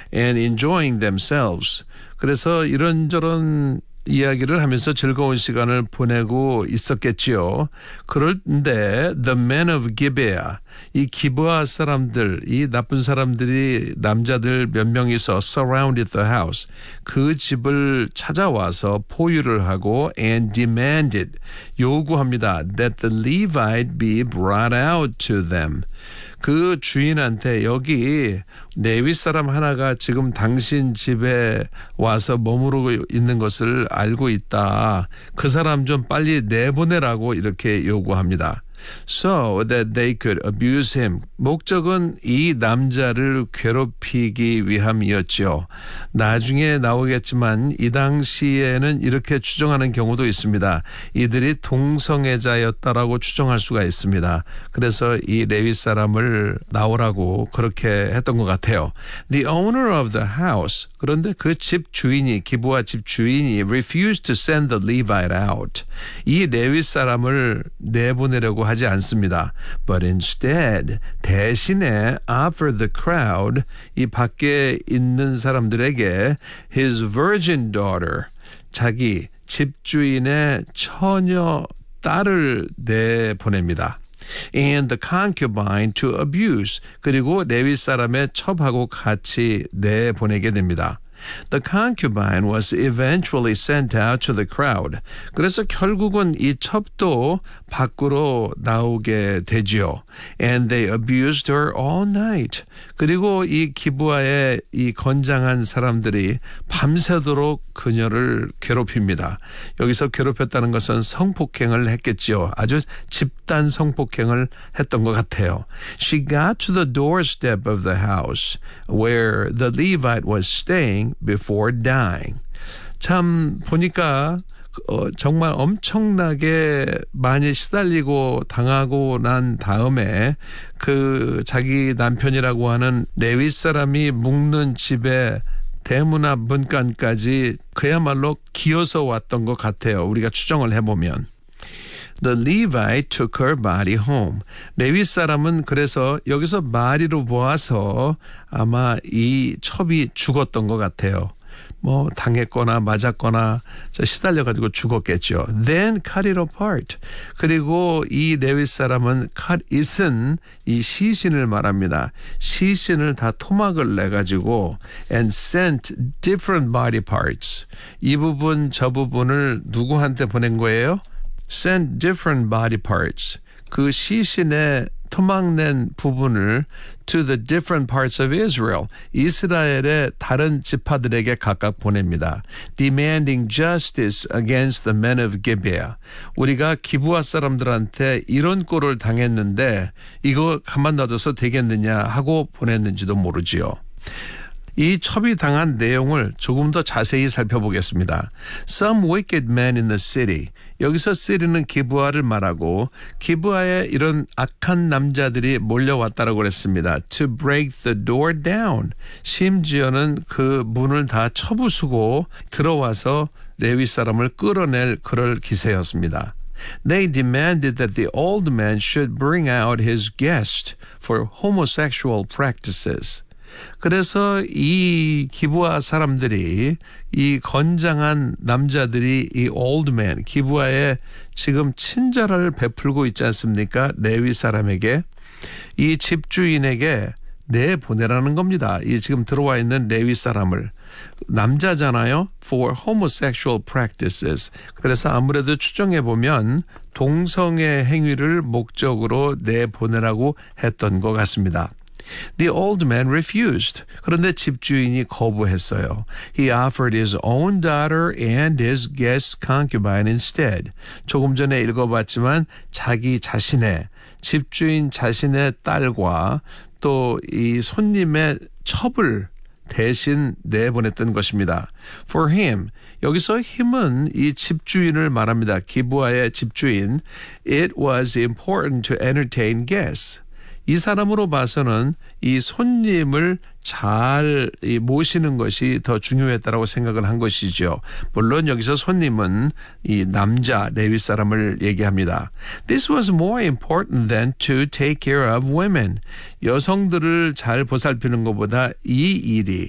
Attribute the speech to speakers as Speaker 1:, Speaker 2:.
Speaker 1: and enjoying themselves. 그래서 이런저런 이야기를 하면서 즐거운 시간을 보내고 있었겠지요. 그런데 the men of Gibeah, 이 기브아 사람들, 이 나쁜 사람들이 남자들 몇 명이서 surrounded the house, 그 집을 찾아와서 포위를 하고 and demanded, 요구합니다. that the Levite be brought out to them. 그 주인한테 여기 레위 사람 하나가 지금 당신 집에 와서 머무르고 있는 것을 알고 있다. 그 사람 좀 빨리 내보내라고 이렇게 요구합니다. So that they could abuse him. 목적은 이 남자를 괴롭히기 위함이었죠. 나중에 나오겠지만 이 당시에는 이렇게 추정하는 경우도 있습니다. 이들이 동성애자였다라고 추정할 수가 있습니다. 그래서 이 레위 사람을 나오라고 그렇게 했던 것 같아요. The owner of the house, 그런데 그 집 주인이, 기브아 집 주인이 refused to send the Levite out. 이 레위 사람을 내보내려고 하지 않습니다. But instead, 대신에 offered the crowd, 이 밖에 있는 사람들에게 his virgin daughter, 자기 집주인의 처녀 딸을 내보냅니다. And the concubine to abuse, 그리고 레위 사람의 첩하고 같이 내보내게 됩니다. The concubine was eventually sent out to the crowd. 그래서 결국은 이 첩도 밖으로 나오게 되지요. And they abused her all night. 그리고 이 기브아의 이 건장한 사람들이 밤새도록 그녀를 괴롭힙니다. 여기서 괴롭혔다는 것은 성폭행을 했겠지요. 아주 집단 성폭행을 했던 것 같아요. She got to the doorstep of the house where the Levite was staying before dying. 참 보니까 정말 엄청나게 많이 시달리고 당하고 난 다음에 그 자기 남편이라고 하는 레위 사람이 묵는 집에 대문 앞 문간까지 그야말로 기어서 왔던 것 같아요. 우리가 추정을 해보면. The Levite took her body home. 레위 사람은 그래서 여기서 마리로 보아서 아마 이 첩이 죽었던 것 같아요. 뭐 당했거나 맞았거나 시달려가지고 죽었겠죠. Then cut it apart. 그리고 이 레위 사람은 cut it은 이 시신을 말합니다. 시신을 다 토막을 내가지고 and sent different body parts. 이 부분 저 부분을 누구한테 보낸 거예요? Sent different body parts. 그 시신의 토막낸 부분을 to the different parts of Israel. 이스라엘의 다른 지파들에게 각각 보냅니다. Demanding justice against the men of Gibeah. 우리가 기브아 사람들한테 이런 꼴을 당했는데 이거 가만 놔둬서 되겠느냐 하고 보냈는지도 모르지요. 이 첩이 당한 내용을 조금 더 자세히 살펴보겠습니다. Some wicked men in the city. 여기서 city는 기브아를 말하고 기브아에 이런 악한 남자들이 몰려왔다라고 그랬습니다. To break the door down. 심지어는 그 문을 다 쳐부수고 들어와서 레위 사람을 끌어낼 그럴 기세였습니다. They demanded that the old man should bring out his guest for homosexual practices. 그래서 이 기브아 사람들이 이 건장한 남자들이 이 old man, 기브아에 지금 친절을 베풀고 있지 않습니까? 레위 사람에게 이 집주인에게 내보내라는 겁니다. 이 지금 들어와 있는 레위 사람을. 남자잖아요. For homosexual practices. 그래서 아무래도 추정해 보면 동성애 행위를 목적으로 내보내라고 했던 것 같습니다. The old man refused. 그런데 집주인이 거부했어요. He offered his own daughter and his guest concubine instead. 조금 전에 읽어봤지만 자기 자신의 집주인 자신의 딸과 또 이 손님의 첩을 대신 내보냈던 것입니다. For him, 여기서 힘은 이 집주인을 말합니다. 기브아의 집주인. It was important to entertain guests. 이 사람으로 봐서는 이 손님을 잘 모시는 것이 더 중요했다라고 생각을 한 것이죠. 물론 여기서 손님은 이 남자 레위 사람을 얘기합니다. This was more important than to take care of women. 여성들을 잘 보살피는 것보다 이 일이